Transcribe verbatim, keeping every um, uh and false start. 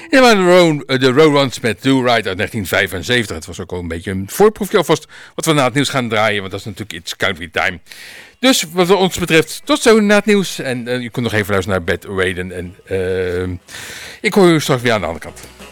Ja, maar de, Ro- de Row-Runs met Do Right uit negentien vijfenzeventig. Het was ook al een beetje een voorproefje alvast wat we na het nieuws gaan draaien. Want dat is natuurlijk It's Country Time. Dus wat ons betreft, tot zo na het nieuws. En uh, je kunt nog even luisteren naar Beth Waden. En uh, ik hoor u straks weer aan de andere kant.